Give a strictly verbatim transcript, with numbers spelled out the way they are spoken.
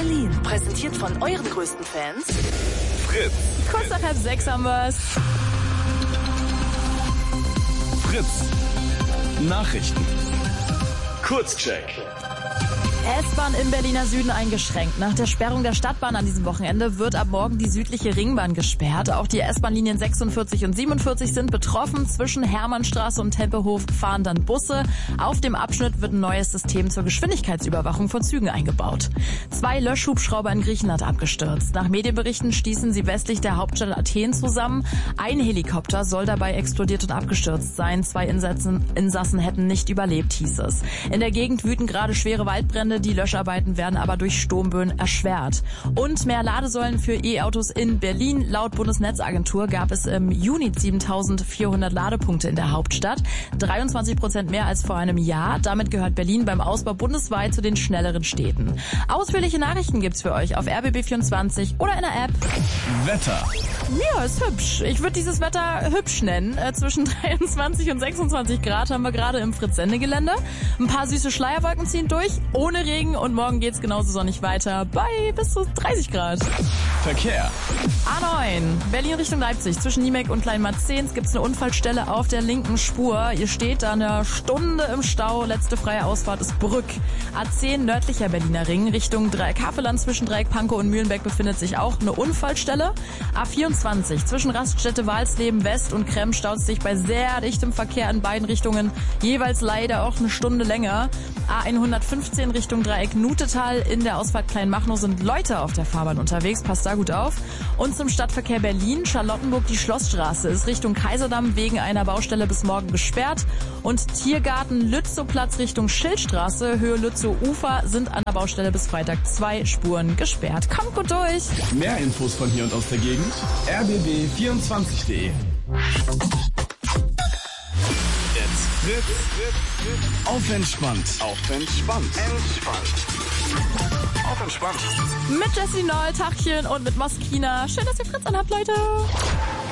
Berlin. Präsentiert von euren größten Fans. Fritz. Kurz nach halb sechs haben wir's. Fritz. Nachrichten. Kurzcheck. S-Bahn im Berliner Süden eingeschränkt. Nach der Sperrung der Stadtbahn an diesem Wochenende wird ab morgen die südliche Ringbahn gesperrt. Auch die S-Bahn-Linien sechsundvierzig und siebenundvierzig sind betroffen. Zwischen Hermannstraße und Tempelhof fahren dann Busse. Auf dem Abschnitt wird ein neues System zur Geschwindigkeitsüberwachung von Zügen eingebaut. Zwei Löschhubschrauber in Griechenland abgestürzt. Nach Medienberichten stießen sie westlich der Hauptstadt Athen zusammen. Ein Helikopter soll dabei explodiert und abgestürzt sein. Zwei Insassen, Insassen hätten nicht überlebt, hieß es. In der Gegend wüten gerade schwere Waldbrände. Die Löscharbeiten werden aber durch Sturmböen erschwert. Und mehr Ladesäulen für E-Autos in Berlin. Laut Bundesnetzagentur gab es im Juni siebentausendvierhundert Ladepunkte in der Hauptstadt. dreiundzwanzig Prozent mehr als vor einem Jahr. Damit gehört Berlin beim Ausbau bundesweit zu den schnelleren Städten. Ausführliche Nachrichten gibt's für euch auf R B B vierundzwanzig oder in der App. Wetter. Ja, ist hübsch. Ich würde dieses Wetter hübsch nennen. Äh, zwischen dreiundzwanzig und sechsundzwanzig Grad haben wir gerade im Fritz-Sende-Gelände. Ein paar süße Schleierwolken ziehen durch, ohne Regen, und morgen geht's genauso sonnig weiter bei bis zu dreißig Grad. Verkehr. A neun, Berlin Richtung Leipzig. Zwischen Niemek und Kleinmarzehns gibt's eine Unfallstelle auf der linken Spur. Ihr steht da eine Stunde im Stau. Letzte freie Ausfahrt ist Brück. A zehn, nördlicher Berliner Ring Richtung Dreieck Havelland. Zwischen Dreieck Pankow und Mühlenberg befindet sich auch eine Unfallstelle. A vierundzwanzig, zwischen Raststätte Walsleben West und Kremm staut sich bei sehr dichtem Verkehr in beiden Richtungen jeweils leider auch eine Stunde länger. A hundertfünfzehn Richtung Dreieck Nutetal. In der Ausfahrt Kleinmachnow sind Leute auf der Fahrbahn unterwegs. Passt da gut auf. Und zum Stadtverkehr Berlin. Charlottenburg, die Schlossstraße ist Richtung Kaiserdamm wegen einer Baustelle bis morgen gesperrt. Und Tiergarten Lützowplatz Richtung Schildstraße, Höhe Lützow-Ufer, sind an der Baustelle bis Freitag zwei Spuren gesperrt. Kommt gut durch. Mehr Infos von hier und aus der Gegend. R B B vierundzwanzig punkt de. Jetzt Fritz. Auf entspannt. Auf entspannt. Entspannt. Auf entspannt. Mit Jessie Noll, Tachchen und mit Moskina. Schön, dass ihr Fritz anhabt, Leute.